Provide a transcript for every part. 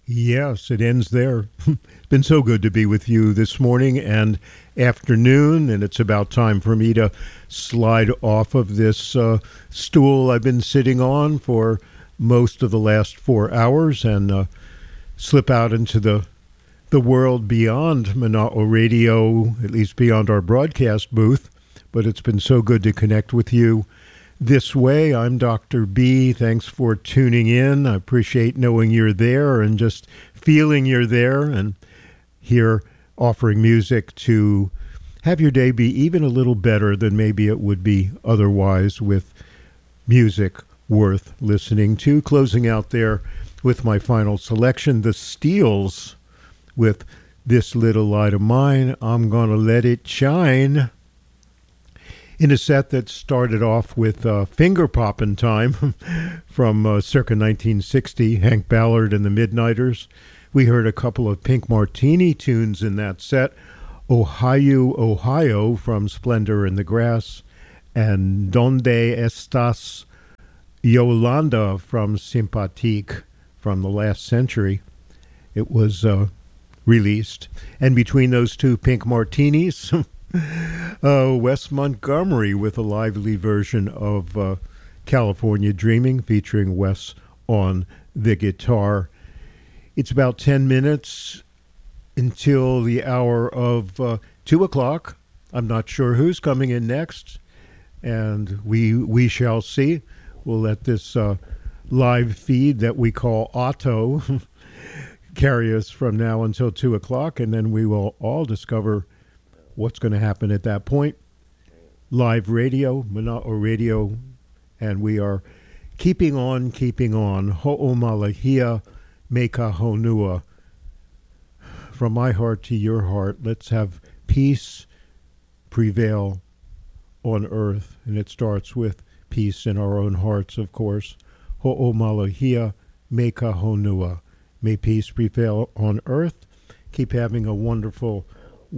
Yes, it ends there. It's been so good to be with you this morning and afternoon, and it's about time for me to slide off of this stool I've been sitting on for most of the last 4 hours and slip out into the world beyond Mana'o Radio, at least beyond our broadcast booth. But it's been so good to connect with you this way. I'm Dr. B. Thanks for tuning in. I appreciate knowing you're there and just feeling you're there, and here offering music to have your day be even a little better than maybe it would be otherwise, with music worth listening to. Closing out there with my final selection, The Steels, with This Little Light of Mine, I'm Gonna Let It Shine, in a set that started off with Finger Poppin' Time from circa 1960, Hank Ballard and the Midnighters. We heard a couple of Pink Martini tunes in that set, Ohio, Ohio from Splendor in the Grass, and Donde Estás, Yolanda from Sympathique from the last century. It was released. And between those two Pink Martinis, Wes Montgomery with a lively version of California Dreaming, featuring Wes on the guitar. It's about 10 minutes until the hour of 2 o'clock. I'm not sure who's coming in next, and we shall see. We'll let this live feed that we call Auto carry us from now until 2 o'clock, and then we will all discover what's going to happen at that point. Live radio, Mana'o Radio, and we are keeping on. Ho'omalahia meka honua. From my heart to your heart, let's have peace prevail on earth. And it starts with peace in our own hearts, of course. Ho'omalahia meka honua. May peace prevail on earth. Keep having a wonderful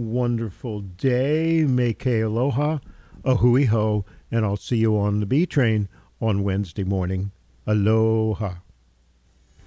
day. Make aloha, a hui ho, and I'll see you on the B train on Wednesday morning. Aloha.